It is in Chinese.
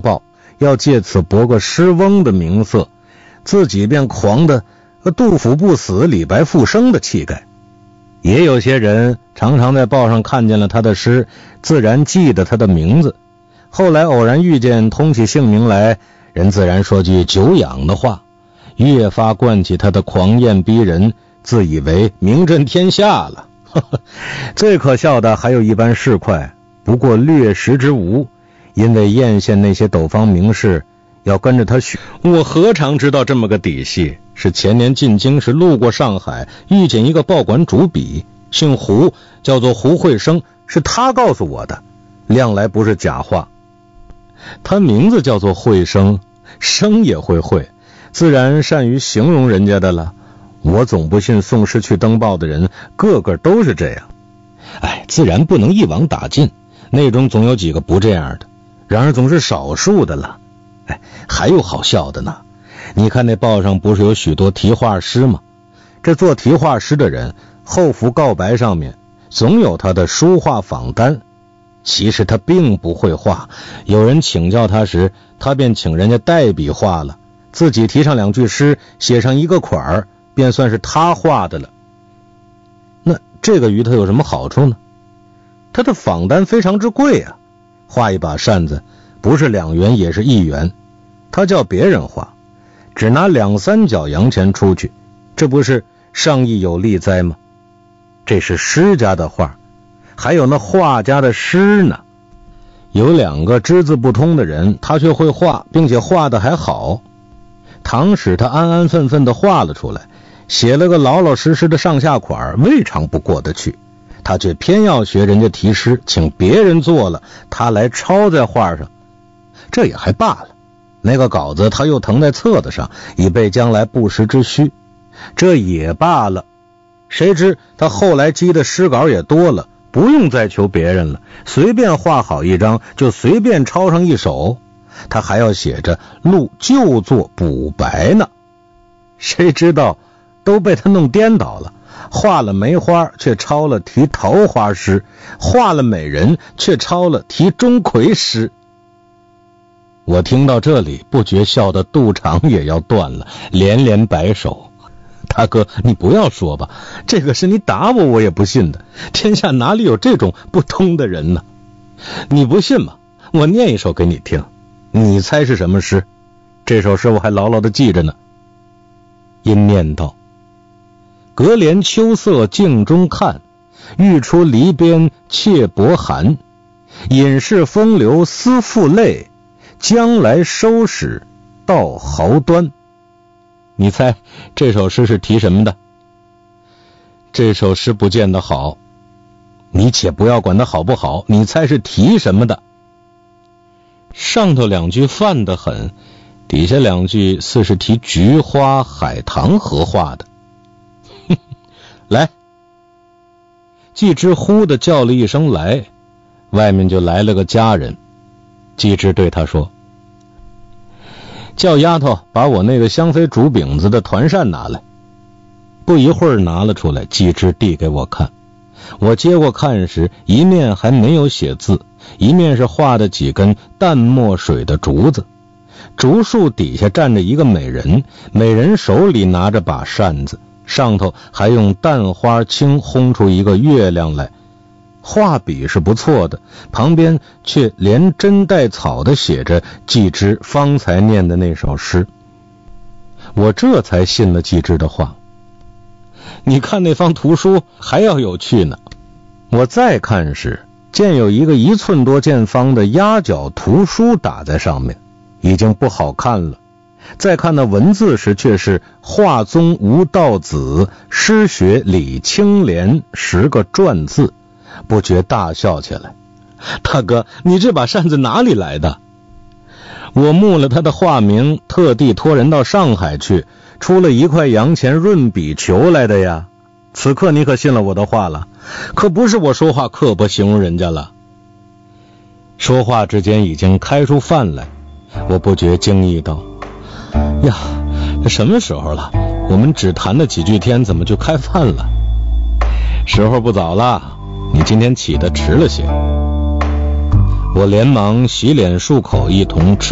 报，要借此博个诗翁的名色，自己便狂的杜甫不死李白复生的气概。也有些人常常在报上看见了他的诗，自然记得他的名字，后来偶然遇见通起姓名来，人自然说句久仰的话，越发惯起他的狂艳逼人，自以为名震天下了。最可笑的还有一般市侩，不过略识之无，因为艳羡那些斗方名士，要跟着他学。我何尝知道这么个底细？是前年进京时路过上海，遇见一个报馆主笔，姓胡，叫做胡慧生，是他告诉我的，量来不是假话。他名字叫做慧生，生也会会，自然善于形容人家的了。我总不信送诗去登报的人个个都是这样。自然不能一网打尽，那中总有几个不这样的，然而总是少数的了。还有好笑的呢，你看那报上不是有许多题画诗吗？这做题画诗的人后幅告白上面总有他的书画仿单，其实他并不会画，有人请教他时，他便请人家代笔画了，自己题上两句诗，写上一个款儿，便算是他画的了。那这个于他有什么好处呢？他的仿单非常之贵啊，画一把扇子不是2元也是1元，他叫别人画，只拿2、3角洋钱出去，这不是上意有利哉吗？这是诗家的画，还有那画家的诗呢。有2个只字不通的人，他却会画，并且画得还好。唐使他安安分分地画了出来，写了个老老实实的上下款，未尝不过得去。他却偏要学人家题诗，请别人做了，他来抄在画上，这也还罢了。那个稿子他又誊在册子上，以备将来不时之需，这也罢了。谁知他后来积的诗稿也多了，不用再求别人了，随便画好一张就随便抄上一首，他还要写着录旧作补白呢。谁知道都被他弄颠倒了，画了梅花却抄了题桃花诗，画了美人却抄了题钟馗诗。我听到这里不觉笑得肚肠也要断了，连连摆手。大哥，你不要说吧，这个是你打我也不信的，天下哪里有这种不通的人呢？你不信吗？我念一首给你听，你猜是什么诗？这首诗我还牢牢地记着呢。因念道：隔帘秋色镜中看，欲出篱边切薄寒。隐士风流思妇泪，将来收拾到毫端。你猜这首诗是题什么的？这首诗不见得好，你且不要管它好不好，你猜是题什么的？上头2句泛得很，底下2句似是题菊花海棠荷画的。来，季之忽地叫了一声来，外面就来了个家人。季之对他说：叫丫头把我那个香妃煮饼子的团扇拿来。不一会儿拿了出来，季之递给我看。我接过看时，一面还没有写字，一面是画的几根淡墨水的竹子，竹树底下站着一个美人，美人手里拿着把扇子，上头还用淡花青烘出一个月亮来。画笔是不错的，旁边却连针带草的写着季之方才念的那首诗。我这才信了季之的话。你看那方图书还要有趣呢。我再看时，见有一个1寸多见方的压角图书打在上面，已经不好看了。再看那文字时，却是画宗吴道子，诗学李青莲10个篆字，不觉大笑起来。大哥，你这把扇子哪里来的？我目了他的画名，特地托人到上海去，出了1块洋钱润笔求来的呀。此刻你可信了我的话了，可不是我说话刻薄形容人家了。说话之间已经开出饭来，我不觉惊异道：呀，这什么时候了？我们只谈了几句天，怎么就开饭了？时候不早了，你今天起得迟了些。我连忙洗脸漱口，一同吃